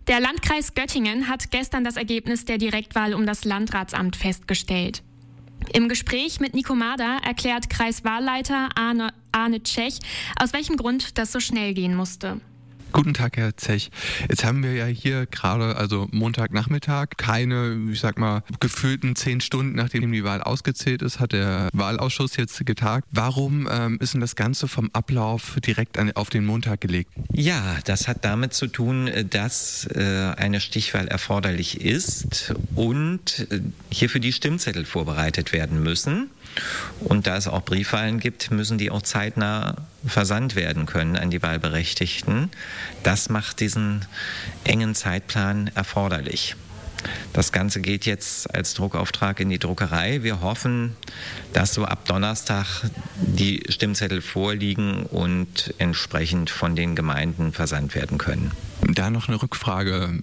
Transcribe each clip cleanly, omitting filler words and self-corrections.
Der Landkreis Göttingen hat gestern das Ergebnis der Direktwahl um das Landratsamt festgestellt. Im Gespräch mit Nico Mader erklärt Kreiswahlleiter Arne Tschech, aus welchem Grund das so schnell gehen musste. Guten Tag, Herr Zech. Jetzt haben wir ja hier gerade, also Montagnachmittag, keine, gefühlten 10 Stunden, nachdem die Wahl ausgezählt ist, hat der Wahlausschuss jetzt getagt. Warum ist denn das Ganze vom Ablauf direkt auf den Montag gelegt? Ja, das hat damit zu tun, dass eine Stichwahl erforderlich ist und hierfür die Stimmzettel vorbereitet werden müssen. Und da es auch Briefwahlen gibt, müssen die auch zeitnah versandt werden können an die Wahlberechtigten. Das macht diesen engen Zeitplan erforderlich. Das Ganze geht jetzt als Druckauftrag in die Druckerei. Wir hoffen, dass so ab Donnerstag die Stimmzettel vorliegen und entsprechend von den Gemeinden versandt werden können. Da noch eine Rückfrage.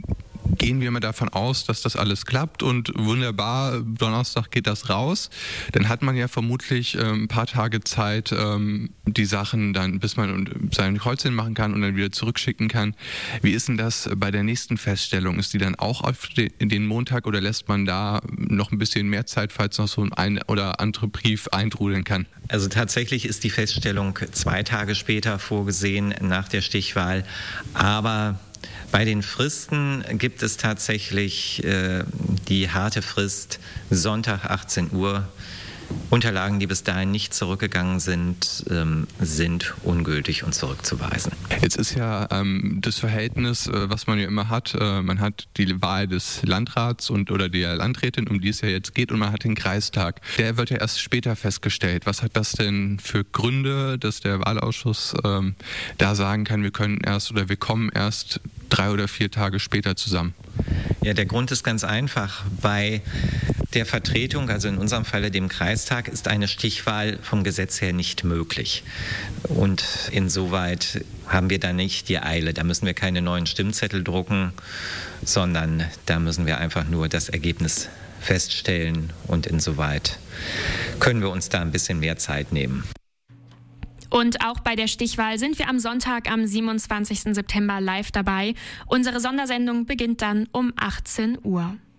Gehen wir mal davon aus, dass das alles klappt und wunderbar, Donnerstag geht das raus. Dann hat man ja vermutlich ein paar Tage Zeit, die Sachen dann, bis man sein Kreuzchen machen kann und dann wieder zurückschicken kann. Wie ist denn das bei der nächsten Feststellung? Ist die dann auch auf den Montag oder lässt man da noch ein bisschen mehr Zeit, falls noch so ein oder andere Brief eintrudeln kann? Also tatsächlich ist die Feststellung 2 Tage später vorgesehen nach der Stichwahl, aber bei den Fristen gibt es tatsächlich die harte Frist Sonntag 18 Uhr. Unterlagen, die bis dahin nicht zurückgegangen sind, sind ungültig und zurückzuweisen. Jetzt ist ja das Verhältnis, was man ja immer hat, man hat die Wahl des Landrats oder der Landrätin, um die es ja jetzt geht, und man hat den Kreistag. Der wird ja erst später festgestellt. Was hat das denn für Gründe, dass der Wahlausschuss da sagen kann, wir kommen erst 3 oder 4 Tage später zusammen? Ja, der Grund ist ganz einfach. Bei der Vertretung, also in unserem Falle dem Kreistag, ist eine Stichwahl vom Gesetz her nicht möglich. Und insoweit haben wir da nicht die Eile. Da müssen wir keine neuen Stimmzettel drucken, sondern da müssen wir einfach nur das Ergebnis feststellen. Und insoweit können wir uns da ein bisschen mehr Zeit nehmen. Und auch bei der Stichwahl sind wir am Sonntag, am 27. September live dabei. Unsere Sondersendung beginnt dann um 18 Uhr.